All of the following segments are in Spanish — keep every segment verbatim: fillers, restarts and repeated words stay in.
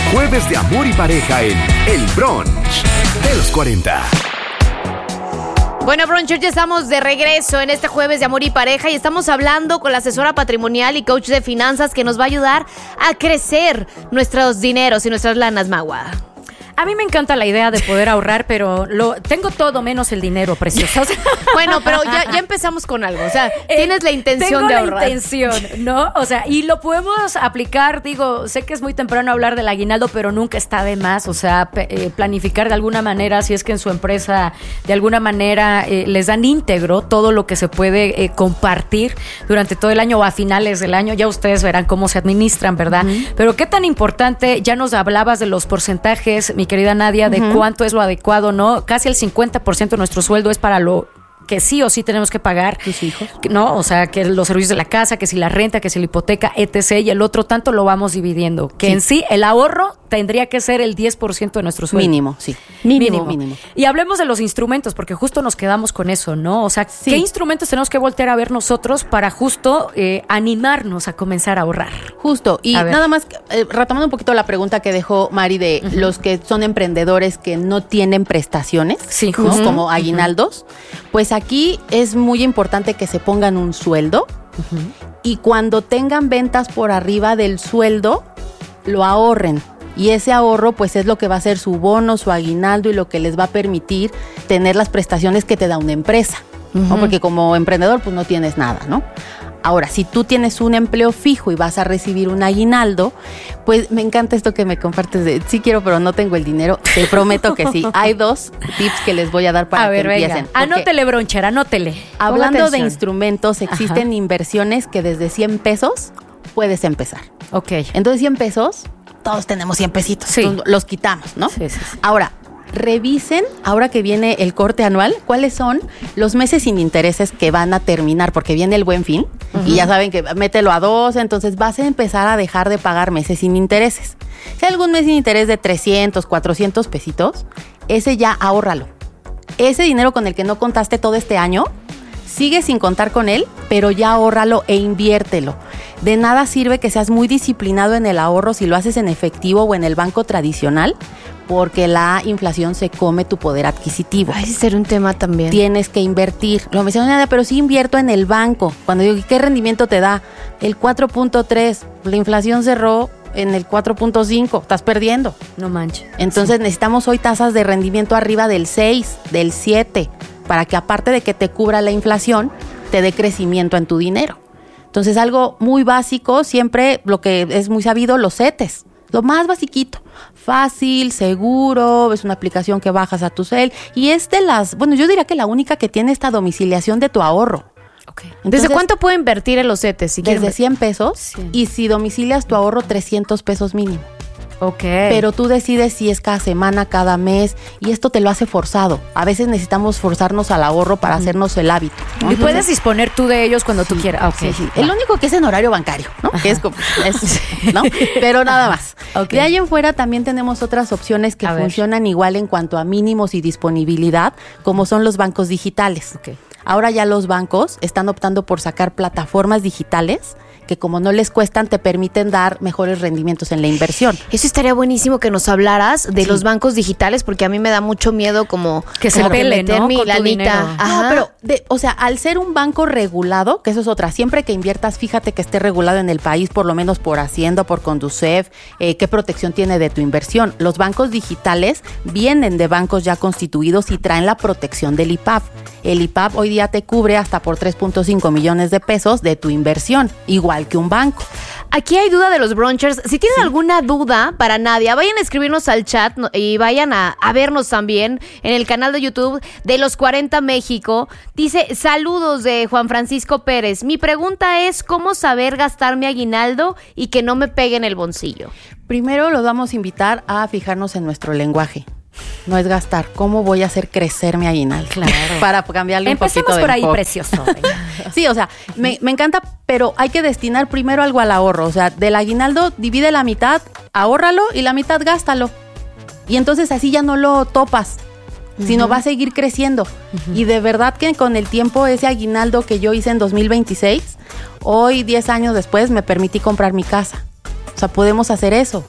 Jueves de amor y pareja en El Brunch de los cuarenta. Bueno, Brunchers, ya estamos de regreso en este Jueves de Amor y Pareja y estamos hablando con la asesora patrimonial y coach de finanzas que nos va a ayudar a crecer nuestros dineros y nuestras lanas, Magua. A mí me encanta la idea de poder ahorrar, pero lo tengo todo menos el dinero, preciosa. O sea, bueno, pero ya, ya empezamos con algo. O sea, eh, tienes la intención tengo de la ahorrar. intención, ¿no? O sea, y lo podemos aplicar, digo, sé que es muy temprano hablar del aguinaldo, pero nunca está de más. O sea, eh, planificar de alguna manera, si es que en su empresa de alguna manera eh, les dan íntegro todo lo que se puede eh, compartir durante todo el año o a finales del año. Ya ustedes verán cómo se administran, ¿verdad? Uh-huh. Pero qué tan importante, ya nos hablabas de los porcentajes, mi querida Nadia, de uh-huh. cuánto es lo adecuado, ¿no? Casi el cincuenta por ciento de nuestro sueldo es para lo que sí o sí tenemos que pagar. ¿Tus hijos? ¿No? O sea, que los servicios de la casa, que si la renta, que si la hipoteca, etcétera. Y el otro tanto lo vamos dividiendo. Que sí. En sí, el ahorro tendría que ser el diez por ciento de nuestro sueldo. Mínimo, sí. Mínimo. Mínimo. Mínimo. Y hablemos de los instrumentos, porque justo nos quedamos con eso, ¿no? O sea, sí. ¿qué instrumentos tenemos que voltear a ver nosotros para justo eh, animarnos a comenzar a ahorrar? Justo. Y nada más, eh, retomando un poquito la pregunta que dejó Mari de uh-huh. los que son emprendedores que no tienen prestaciones, sí, ¿no? justo. Como aguinaldos, uh-huh. pues aquí es muy importante que se pongan un sueldo uh-huh. y cuando tengan ventas por arriba del sueldo, lo ahorren. Y ese ahorro, pues, es lo que va a ser su bono, su aguinaldo y lo que les va a permitir tener las prestaciones que te da una empresa, uh-huh. ¿no? Porque como emprendedor, pues, no tienes nada, ¿no? Ahora, si tú tienes un empleo fijo y vas a recibir un aguinaldo, pues me encanta esto que me compartes de sí quiero, pero no tengo el dinero. Te prometo que sí. Hay dos tips que les voy a dar para a ver, que empiecen. Venga. Anótele, bronchera, anótele. Hablando de instrumentos, existen Ajá. inversiones que desde cien pesos puedes empezar. Ok. Entonces, cien pesos, todos tenemos cien pesitos. Sí. Los quitamos, ¿no? Sí, sí, sí. Ahora, revisen, ahora que viene el corte anual, cuáles son los meses sin intereses que van a terminar, porque viene el Buen Fin, uh-huh. y ya saben que mételo a dos, entonces vas a empezar a dejar de pagar meses sin intereses. Si hay algún mes sin interés de trescientos, cuatrocientos pesitos, ese ya ahórralo. Ese dinero con el que no contaste todo este año, sigue sin contar con él, pero ya ahórralo e inviértelo. De nada sirve que seas muy disciplinado en el ahorro si lo haces en efectivo o en el banco tradicional, porque la inflación se come tu poder adquisitivo. Ay, ese será un tema también. Tienes que invertir. Lo mencioné, pero sí invierto en el banco. Cuando digo, ¿qué rendimiento te da? El cuatro punto tres. La inflación cerró en el cuatro punto cinco. Estás perdiendo. No manches. Entonces sí. necesitamos hoy tasas de rendimiento arriba del seis, del siete, para que aparte de que te cubra la inflación, te dé crecimiento en tu dinero. Entonces, algo muy básico, siempre lo que es muy sabido, los CETES. Lo más basiquito, fácil, seguro, es una aplicación que bajas a tu cel y es de las, bueno, yo diría que la única que tiene esta domiciliación de tu ahorro. Okay. Entonces, ¿desde cuánto puedo invertir en los CETES? Si desde cien pesos sí. y si domicilias tu ahorro trescientos pesos mínimo. Ok. Pero tú decides si es cada semana, cada mes, y esto te lo hace forzado. A veces necesitamos forzarnos al ahorro para uh-huh. hacernos el hábito, ¿no? Y puedes disponer tú de ellos cuando sí, tú quieras. Okay. Sí, sí. El único que es en horario bancario, ¿no? Ajá. Que es, como, es ¿no? Pero nada más. Okay. De ahí en fuera también tenemos otras opciones que a funcionan ver. igual en cuanto a mínimos y disponibilidad, como son los bancos digitales. Okay. Ahora ya los bancos están optando por sacar plataformas digitales que como no les cuestan, te permiten dar mejores rendimientos en la inversión. Eso estaría buenísimo que nos hablaras de sí. los bancos digitales, porque a mí me da mucho miedo como que se pele, ¿no? mi lanita. No, pero, de, o sea, al ser un banco regulado, que eso es otra, siempre que inviertas, fíjate que esté regulado en el país, por lo menos por Hacienda, por Conducef, eh, qué protección tiene de tu inversión. Los bancos digitales vienen de bancos ya constituidos y traen la protección del I P A F. El I P A F hoy día te cubre hasta por tres punto cinco millones de pesos de tu inversión, igual que un banco. Aquí hay duda de los brunchers. Si tienen sí. alguna duda para Nadia, vayan a escribirnos al chat y vayan a, a vernos también en el canal de YouTube de Los cuarenta México. Dice, saludos de Juan Francisco Pérez. Mi pregunta es, ¿cómo saber gastar mi aguinaldo y que no me pegue en el bolsillo? Primero los vamos a invitar a fijarnos en nuestro lenguaje. No es gastar. ¿Cómo voy a hacer crecer mi aguinaldo? Claro. Para cambiarle un Empecemos poquito de por ahí, enfoque. precioso. Sí, o sea, me, me encanta, pero hay que destinar primero algo al ahorro. O sea, del aguinaldo divide la mitad, ahórralo y la mitad gástalo. Y entonces así ya no lo topas, uh-huh. sino va a seguir creciendo. Uh-huh. Y de verdad que con el tiempo ese aguinaldo que yo hice en dos mil veintiséis, hoy diez años después me permití comprar mi casa. O sea, podemos hacer eso, pero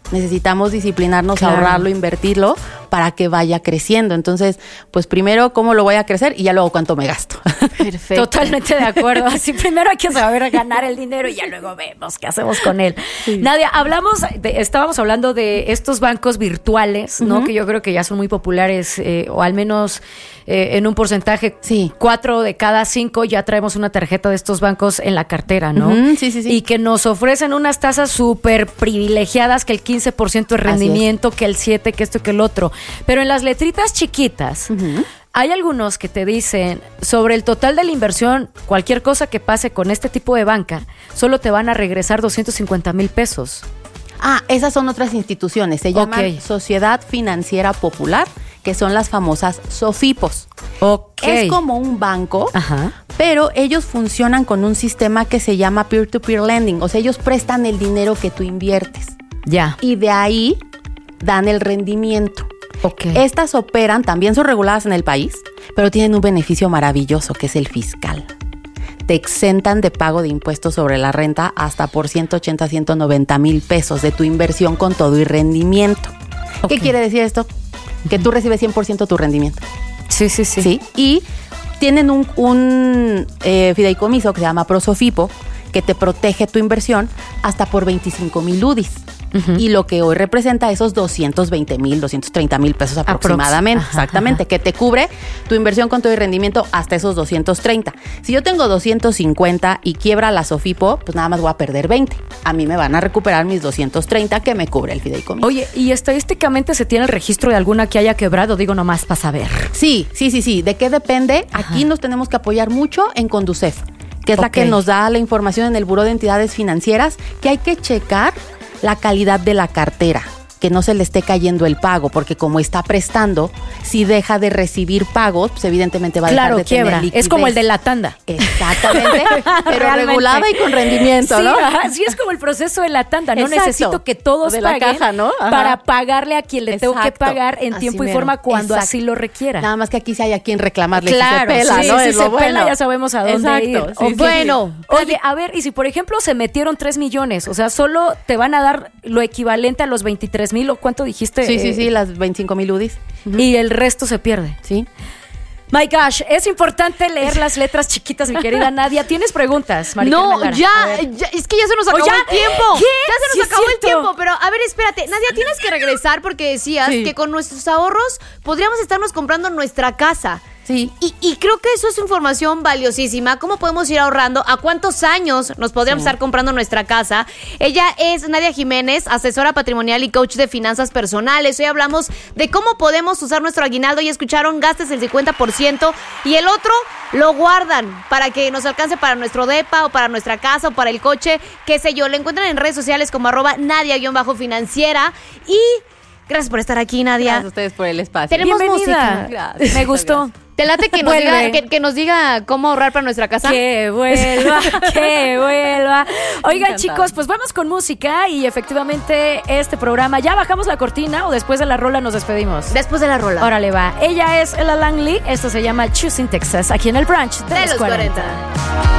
necesitamos disciplinarnos Claro. a ahorrarlo, invertirlo para que vaya creciendo. Entonces, pues primero cómo lo voy a crecer y ya luego cuánto me gasto. Perfecto. Totalmente de acuerdo. Así primero hay que saber ganar el dinero y ya luego vemos qué hacemos con él. Sí. Nadia, hablamos, de, estábamos hablando de estos bancos virtuales, ¿no? Uh-huh. Que yo creo que ya son muy populares, eh, o al menos eh, en un porcentaje, sí. cuatro de cada cinco ya traemos una tarjeta de estos bancos en la cartera, ¿no? Uh-huh. Sí, sí, sí. Y que nos ofrecen unas tasas súper privilegiadas, que el quince por ciento de rendimiento, es. que el siete por ciento, que esto, que el otro. Pero en las letritas chiquitas, uh-huh. hay algunos que te dicen sobre el total de la inversión, cualquier cosa que pase con este tipo de banca, solo te van a regresar doscientos cincuenta mil pesos. Ah, esas son otras instituciones. Se llaman okay. Sociedad Financiera Popular, que son las famosas SOFIPOS. Okay. Es como un banco, Ajá. pero ellos funcionan con un sistema que se llama peer-to-peer lending. O sea, ellos prestan el dinero que tú inviertes. Ya. Y de ahí dan el rendimiento. Okay. Estas operan, también son reguladas en el país, pero tienen un beneficio maravilloso, que es el fiscal. Te exentan de pago de impuestos sobre la renta hasta por ciento ochenta, ciento noventa mil pesos de tu inversión con todo y rendimiento. Okay. ¿Qué quiere decir esto? Que tú recibes cien por ciento tu rendimiento. Sí, sí, sí. ¿Sí? Y tienen un, un eh, fideicomiso que se llama Prosofipo, que te protege tu inversión hasta por veinticinco mil U D Is. Uh-huh. Y lo que hoy representa esos doscientos veinte mil, doscientos treinta mil pesos aproximadamente. Ajá, exactamente, ajá. Que te cubre tu inversión con todo y rendimiento hasta esos doscientos treinta. Si yo tengo doscientos cincuenta y quiebra la Sofipo, pues nada más voy a perder veinte. A mí me van a recuperar mis doscientos treinta que me cubre el fideicomiso. Oye, ¿y estadísticamente se tiene el registro de alguna que haya quebrado? Digo, nomás para saber. Sí, sí, sí, sí. ¿De qué depende? Ajá. Aquí nos tenemos que apoyar mucho en Conducef, que es okay. la que nos da la información en el Buró de Entidades Financieras, que hay que checar la calidad de la cartera, que no se le esté cayendo el pago, porque como está prestando, si deja de recibir pagos, pues evidentemente va a claro, dejar de quiebra. tener liquidez. Es como el de la tanda. Exactamente, pero regulada y con rendimiento, sí, ¿no? Ajá, sí, es como el proceso de la tanda, ¿no? Exacto. Necesito que todos de paguen la caja, ¿no? para pagarle a quien le Exacto. tengo que pagar en así tiempo mero. y forma cuando Exacto. así lo requiera. Nada más que aquí sí hay a quien reclamarle claro, si se pela, sí, ¿no? Si es se lo bueno. pela ya sabemos a dónde Exacto, ir. sí, Okay. sí, bueno, sí. oye, a ver, y si por ejemplo se metieron tres millones, o sea, solo te van a dar lo equivalente a los veintitrés mil, ¿o cuánto dijiste? Sí, sí, sí, las veinticinco mil U D Is. Uh-huh. Y el resto se pierde. Sí. My gosh, es importante leer las letras chiquitas, mi querida Nadia. ¿Tienes preguntas, Mari No, Carmen Lara? ya, ya, es que ya se nos acabó ya? el tiempo. ¿Qué? Ya se nos Sí, acabó es el cierto. tiempo, pero a ver, espérate. Nadia, tienes que regresar porque decías Sí. que con nuestros ahorros podríamos estarnos comprando nuestra casa. Sí. Y, y creo que eso es información valiosísima. ¿Cómo podemos ir ahorrando? ¿A cuántos años nos podríamos sí. estar comprando nuestra casa? Ella es Nadia Jiménez, asesora patrimonial y coach de finanzas personales. Hoy hablamos de cómo podemos usar nuestro aguinaldo. Ya escucharon, gastes el cincuenta por ciento y el otro lo guardan para que nos alcance para nuestro depa o para nuestra casa o para el coche, qué sé yo. Lo encuentran en redes sociales como arroba Nadia-financiera. Y gracias por estar aquí, Nadia. Gracias a ustedes por el espacio. Tenemos Bienvenida. música. Gracias. Me gustó. Gracias. Te late que nos, Vuelve. diga, que, que nos diga cómo ahorrar para nuestra casa. Que vuelva, que vuelva. Oigan, Encantado. chicos, pues vamos con música y efectivamente este programa, ¿ya bajamos la cortina o después de la rola nos despedimos? Después de la rola. Órale, va. Ella es Ella Langley, esto se llama Choosing Texas, aquí en el brunch de, de los los cuarenta. cuarenta.